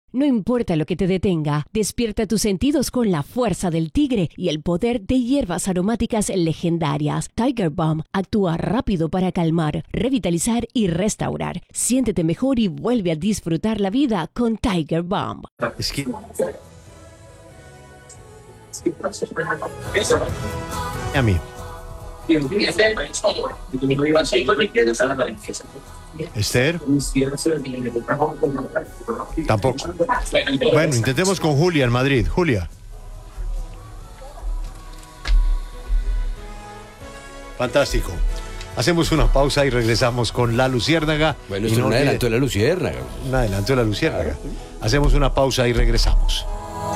No importa lo que te detenga, despierta tus sentidos con la fuerza del tigre y el poder de hierbas aromáticas legendarias. Tiger Balm actúa rápido para calmar, revitalizar y restaurar. Siéntete mejor y vuelve a disfrutar la vida con Tiger Balm. Es que... A mí. Esther. Tampoco. Bueno, intentemos con Julia en Madrid. Julia. Fantástico. Hacemos una pausa y regresamos con La Luciérnaga. Bueno, esto es un adelanto de La Luciérnaga. Un adelanto de La Luciérnaga. Hacemos una pausa y regresamos.